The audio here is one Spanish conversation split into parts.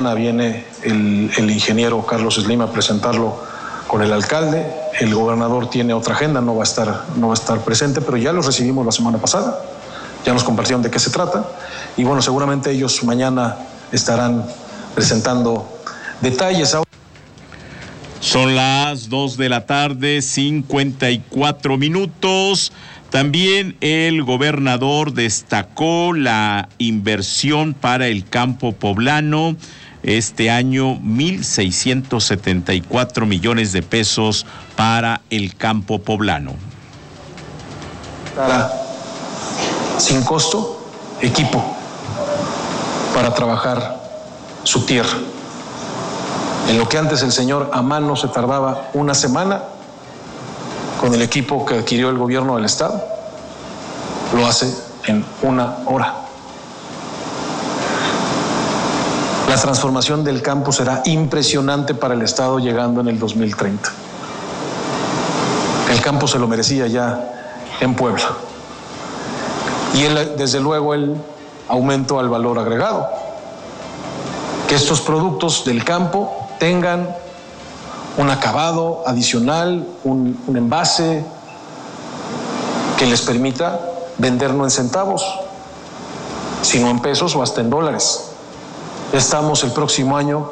Viene el ingeniero Carlos Slim a presentarlo con el alcalde. El gobernador tiene otra agenda, no va a estar presente, pero ya los recibimos la semana pasada, ya nos compartieron de qué se trata y bueno, seguramente ellos mañana estarán presentando detalles. Son las 2:54 p.m. También el gobernador destacó la inversión para el campo poblano. Este año, 1,674 millones de pesos para el campo poblano. Sin costo, equipo para trabajar su tierra. En lo que antes el señor a mano se tardaba una semana, con el equipo que adquirió el gobierno del estado, lo hace en 1 hora. La transformación del campo será impresionante para el estado llegando en el 2030. El campo se lo merecía ya en Puebla. Y desde luego el aumento al valor agregado. Que estos productos del campo tengan un acabado adicional, un envase que les permita vender no en centavos, sino en pesos o hasta en dólares. Estamos el próximo año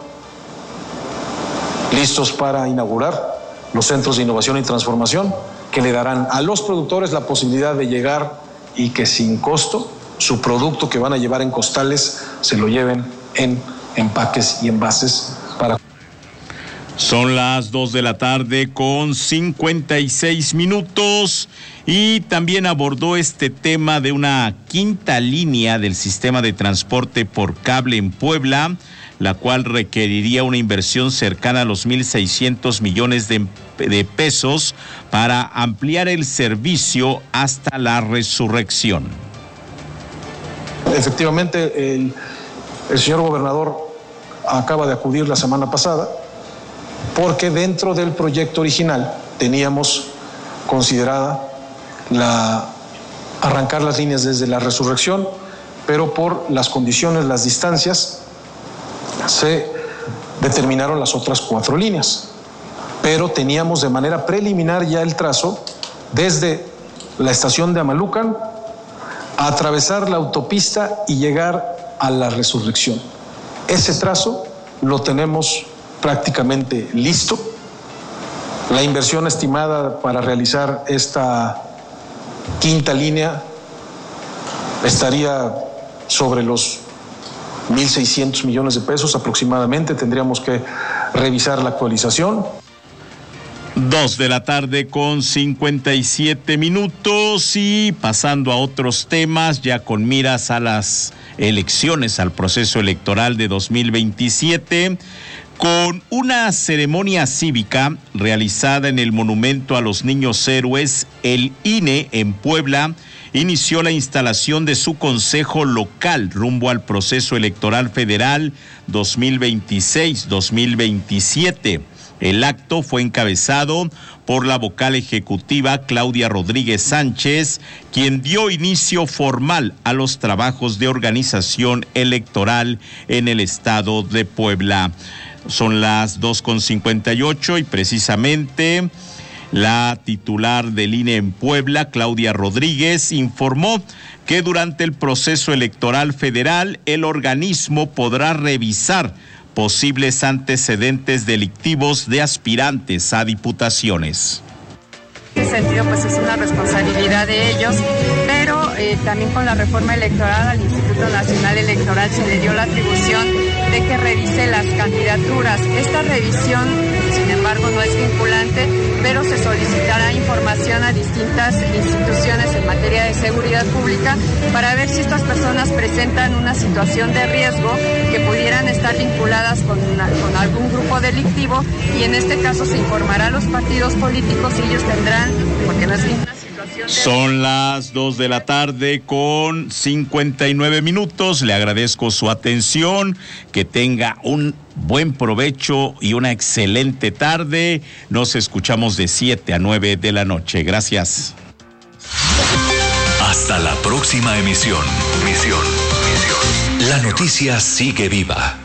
listos para inaugurar los centros de innovación y transformación que le darán a los productores la posibilidad de llegar y que sin costo su producto que van a llevar en costales se lo lleven en empaques y envases para... Son las 2:56 p.m. y también abordó este tema de una quinta línea del sistema de transporte por cable en Puebla, la cual requeriría una inversión cercana a los 1,600 millones de pesos para ampliar el servicio hasta la Resurrección. Efectivamente, el señor gobernador acaba de acudir la semana pasada porque dentro del proyecto original teníamos considerada arrancar las líneas desde la Resurrección, pero por las condiciones, las distancias, se determinaron las otras 4 líneas. Pero teníamos de manera preliminar ya el trazo desde la estación de Amalucan a atravesar la autopista y llegar a la Resurrección. Ese trazo lo tenemos prácticamente listo. La inversión estimada para realizar esta quinta línea estaría sobre los 1,600 millones de pesos aproximadamente. Tendríamos que revisar la actualización. 2:57 p.m. y pasando a otros temas, ya con miras a las elecciones, al proceso electoral de 2027, con una ceremonia cívica realizada en el Monumento a los Niños Héroes, el INE en Puebla inició la instalación de su consejo local rumbo al proceso electoral federal 2026-2027. El acto fue encabezado por la vocal ejecutiva Claudia Rodríguez Sánchez, quien dio inicio formal a los trabajos de organización electoral en el estado de Puebla. Son las 2:58 y precisamente la titular del INE en Puebla, Claudia Rodríguez, informó que durante el proceso electoral federal el organismo podrá revisar posibles antecedentes delictivos de aspirantes a diputaciones. En ese sentido, pues es una responsabilidad de ellos, pero también con la reforma electoral al Instituto Nacional Electoral se le dio la atribución de que revise las candidaturas. Esta revisión, sin embargo, no es vinculante, pero se solicitará información a distintas instituciones en materia de seguridad pública para ver si estas personas presentan una situación de riesgo que pudieran estar vinculadas con algún grupo delictivo, y en este caso se informará a los partidos políticos y ellos tendrán, porque no es una situación de... Son las 2:59 p.m. Le agradezco su atención, que tenga un buen provecho y una excelente tarde. Nos escuchamos de 7 a 9 de la noche. Gracias. Hasta la próxima emisión. La noticia sigue viva.